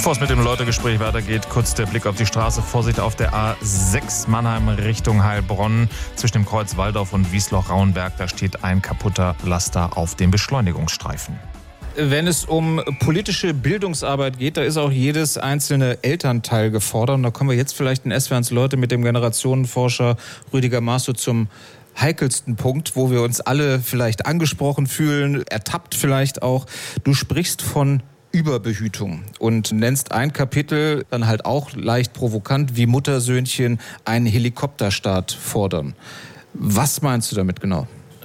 Bevor es mit dem Leutegespräch weitergeht, kurz der Blick auf die Straße. Vorsicht auf der A6 Mannheim Richtung Heilbronn. Zwischen dem Kreuz Walldorf und Wiesloch-Rauenberg, da steht ein kaputter Laster auf dem Beschleunigungsstreifen. Wenn es um politische Bildungsarbeit geht, da ist auch jedes einzelne Elternteil gefordert. Und da kommen wir jetzt vielleicht in SWR1 Leute mit dem Generationenforscher Rüdiger Maaßo zum heikelsten Punkt, wo wir uns alle vielleicht angesprochen fühlen, ertappt vielleicht auch. Du sprichst von Überbehütung und nennst ein Kapitel dann halt auch leicht provokant, wie Muttersöhnchen einen Helikopterstart fordern. Was meinst du damit genau?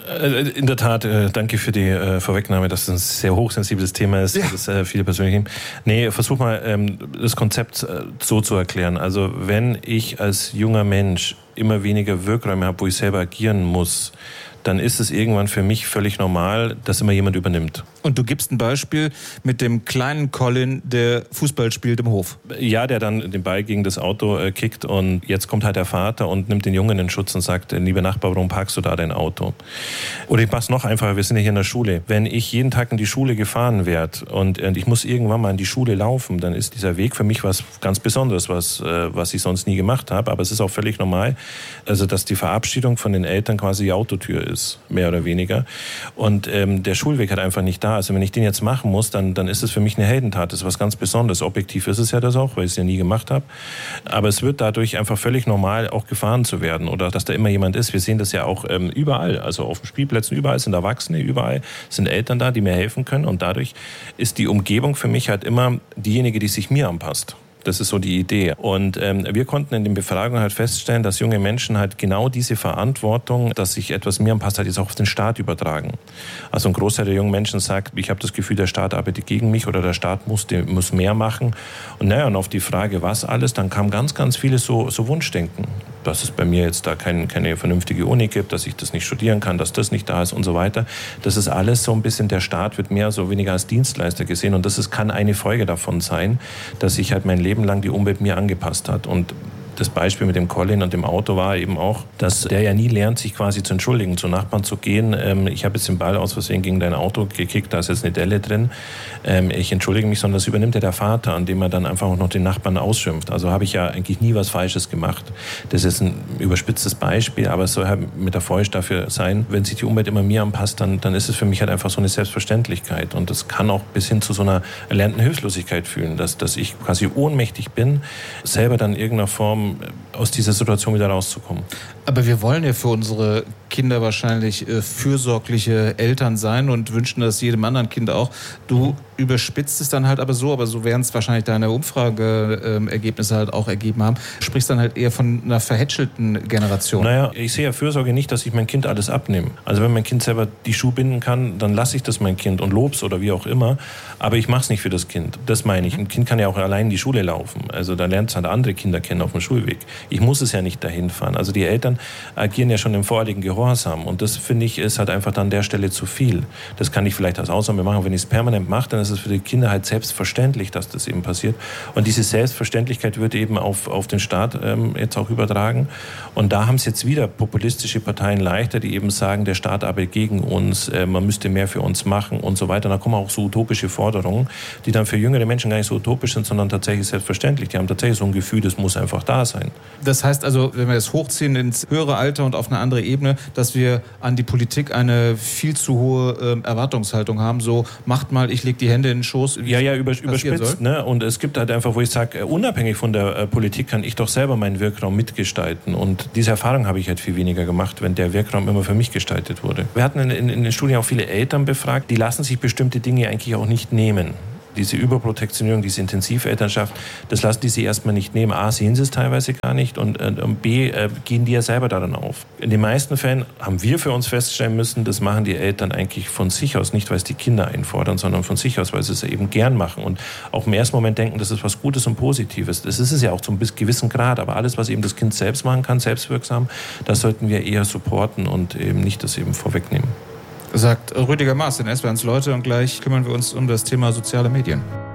In der Tat, danke für die Vorwegnahme, dass es ein sehr hochsensibles Thema ist, das viele persönlich nehmen. Nee, versuch mal das Konzept so zu erklären. Also wenn ich als junger Mensch immer weniger Wirkräume habe, wo ich selber agieren muss, dann ist es irgendwann für mich völlig normal, dass immer jemand übernimmt. Und du gibst ein Beispiel mit dem kleinen Colin, der Fußball spielt im Hof. Ja, der dann den Ball gegen das Auto kickt und jetzt kommt halt der Vater und nimmt den Jungen in Schutz und sagt, lieber Nachbar, warum parkst du da dein Auto? Oder ich mach's noch einfacher, wir sind ja hier in der Schule. Wenn ich jeden Tag in die Schule gefahren werde und ich muss irgendwann mal in die Schule laufen, dann ist dieser Weg für mich was ganz Besonderes, was ich sonst nie gemacht habe. Aber es ist auch völlig normal, also dass die Verabschiedung von den Eltern quasi die Autotür ist, mehr oder weniger. Und der Schulweg hat einfach nicht da. Also wenn ich den jetzt machen muss, dann ist es für mich eine Heldentat. Das ist was ganz Besonderes. Objektiv ist es ja das auch, weil ich es ja nie gemacht habe. Aber es wird dadurch einfach völlig normal, auch gefahren zu werden oder dass da immer jemand ist. Wir sehen das ja auch überall. Also auf den Spielplätzen überall sind Erwachsene, überall sind Eltern da, die mir helfen können. Und dadurch ist die Umgebung für mich halt immer diejenige, die sich mir anpasst. Das ist so die Idee. Und wir konnten in den Befragungen halt feststellen, dass junge Menschen halt genau diese Verantwortung, dass sich etwas mir anpasst, halt jetzt auch auf den Staat übertragen. Also ein Großteil der jungen Menschen sagt, ich habe das Gefühl, der Staat arbeitet gegen mich oder der Staat muss mehr machen. Und und auf die Frage, was alles, dann kam ganz, ganz vieles so Wunschdenken. Dass es bei mir jetzt da keine vernünftige Uni gibt, dass ich das nicht studieren kann, dass das nicht da ist und so weiter. Das ist alles so ein bisschen, der Staat wird mehr so weniger als Dienstleister gesehen und kann eine Folge davon sein, dass sich halt mein Leben lang die Umwelt mir angepasst hat. Und das Beispiel mit dem Colin und dem Auto war eben auch, dass der ja nie lernt, sich quasi zu entschuldigen, zu Nachbarn zu gehen. Ich habe jetzt den Ball aus Versehen gegen dein Auto gekickt, da ist jetzt eine Delle drin. Ich entschuldige mich, sondern das übernimmt ja der Vater, an dem er dann einfach auch noch den Nachbarn ausschimpft. Also habe ich ja eigentlich nie was Falsches gemacht. Das ist ein überspitztes Beispiel, aber es soll halt metaphorisch dafür sein, wenn sich die Umwelt immer mir anpasst, dann ist es für mich halt einfach so eine Selbstverständlichkeit. Und das kann auch bis hin zu so einer erlernten Hilflosigkeit fühlen, dass ich quasi ohnmächtig bin, selber dann in irgendeiner Form aus dieser Situation wieder rauszukommen. Aber wir wollen ja für unsere Kinder wahrscheinlich fürsorgliche Eltern sein und wünschen das jedem anderen Kind auch. Du überspitzt es dann halt aber so werden es wahrscheinlich deine Umfrageergebnisse halt auch ergeben haben. Sprichst dann halt eher von einer verhätschelten Generation. Naja, ich sehe ja Fürsorge nicht, dass ich mein Kind alles abnehme. Also wenn mein Kind selber die Schuhe binden kann, dann lasse ich das mein Kind und lob's oder wie auch immer. Aber ich mache es nicht für das Kind. Das meine ich. Ein Kind kann ja auch allein in die Schule laufen. Also da lernt es halt andere Kinder kennen auf dem Schulweg. Ich muss es ja nicht dahin fahren. Also die Eltern agieren ja schon im vorherigen Gehorsam. Und das, finde ich, ist halt einfach dann an der Stelle zu viel. Das kann ich vielleicht als Ausnahme machen. Wenn ich es permanent mache, dann ist es für die Kinder halt selbstverständlich, dass das eben passiert. Und diese Selbstverständlichkeit wird eben auf den Staat jetzt auch übertragen. Und da haben es jetzt wieder populistische Parteien leichter, die eben sagen, der Staat arbeitet gegen uns, man müsste mehr für uns machen und so weiter. Und da kommen auch so utopische Forderungen, die dann für jüngere Menschen gar nicht so utopisch sind, sondern tatsächlich selbstverständlich. Die haben tatsächlich so ein Gefühl, das muss einfach da sein. Das heißt also, wenn wir das hochziehen ins höhere Alter und auf eine andere Ebene, dass wir an die Politik eine viel zu hohe Erwartungshaltung haben, so macht mal, ich lege die Hände in den Schoß. Ja, überspitzt. Ne? Und es gibt halt einfach, wo ich sage, unabhängig von der Politik kann ich doch selber meinen Wirkraum mitgestalten. Und diese Erfahrung habe ich halt viel weniger gemacht, wenn der Wirkraum immer für mich gestaltet wurde. Wir hatten in den Studien auch viele Eltern befragt, die lassen sich bestimmte Dinge eigentlich auch nicht nehmen. Diese Überprotektionierung, diese Intensivelternschaft, das lassen die sich erstmal nicht nehmen. A, sehen sie es teilweise gar nicht und B, gehen die ja selber daran auf. In den meisten Fällen haben wir für uns feststellen müssen, das machen die Eltern eigentlich von sich aus, nicht weil es die Kinder einfordern, sondern von sich aus, weil sie es eben gern machen und auch im ersten Moment denken, das ist was Gutes und Positives. Das ist es ja auch zu einem gewissen Grad, aber alles, was eben das Kind selbst machen kann, selbstwirksam, das sollten wir eher supporten und eben nicht das eben vorwegnehmen. Sagt Rüdiger Maaßo in SWR1 Leute und gleich kümmern wir uns um das Thema soziale Medien.